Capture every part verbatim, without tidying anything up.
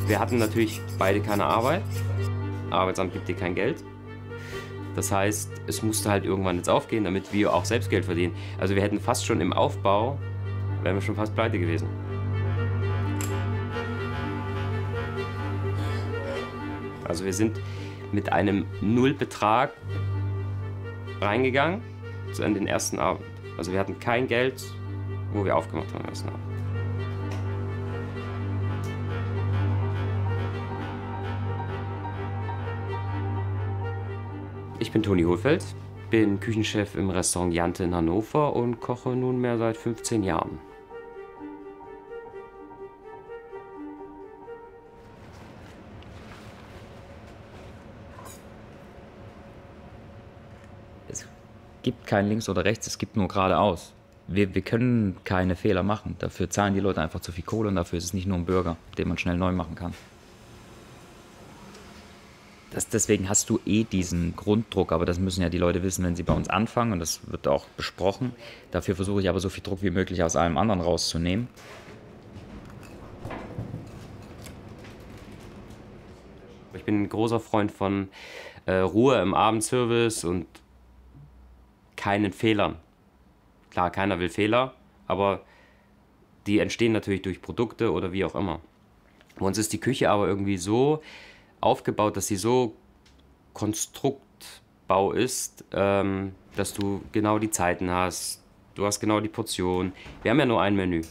Wir hatten natürlich beide keine Arbeit. Arbeitsamt gibt dir kein Geld. Das heißt, es musste halt irgendwann jetzt aufgehen, damit wir auch selbst Geld verdienen. Also wir hätten fast schon im Aufbau, wären wir schon fast pleite gewesen. Also wir sind mit einem Nullbetrag reingegangen an den ersten Abend. Also wir hatten kein Geld, wo wir aufgemacht haben am ersten Abend. Ich bin Toni Hohlfeld, bin Küchenchef im Restaurant Jante in Hannover und koche nunmehr seit fünfzehn Jahren. Es gibt kein Links oder Rechts, es gibt nur geradeaus. Wir, wir können keine Fehler machen. Dafür zahlen die Leute einfach zu viel Kohle und dafür ist es nicht nur ein Burger, den man schnell neu machen kann. Das, deswegen hast du eh diesen Grunddruck, aber das müssen ja die Leute wissen, wenn sie bei uns anfangen und das wird auch besprochen. Dafür versuche ich aber so viel Druck wie möglich aus allem anderen rauszunehmen. Ich bin ein großer Freund von äh, Ruhe im Abendservice und keinen Fehlern. Klar, keiner will Fehler, aber die entstehen natürlich durch Produkte oder wie auch immer. Bei uns ist die Küche aber irgendwie so aufgebaut, dass sie so Konstruktbau ist, ähm, dass du genau die Zeiten hast, du hast genau die Portion. Wir haben ja nur ein Menü.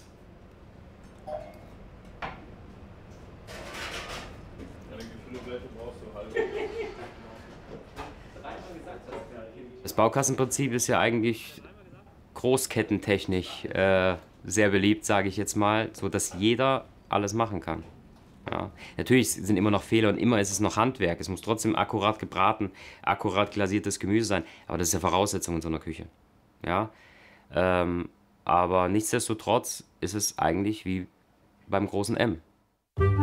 Das Baukassenprinzip ist ja eigentlich großkettentechnisch äh, sehr beliebt, sage ich jetzt mal, so dass jeder alles machen kann. Ja. Natürlich sind immer noch Fehler und immer ist es noch Handwerk. Es muss trotzdem akkurat gebraten, akkurat glasiertes Gemüse sein. Aber das ist ja Voraussetzung in so einer Küche. Ja? Ähm, aber nichtsdestotrotz ist es eigentlich wie beim großen M.